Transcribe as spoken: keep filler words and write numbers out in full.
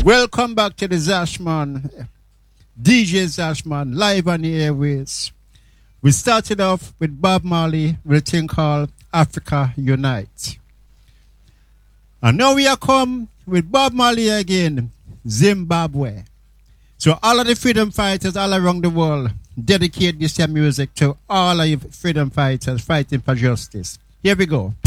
Welcome back to the Zashman, D J Zashman, live on the airways. We started off with Bob Marley with a thing called Africa Unite. And now we are come with Bob Marley again, Zimbabwe. So all of the freedom fighters all around the world dedicate this music to all of you freedom fighters fighting for justice. Here we go.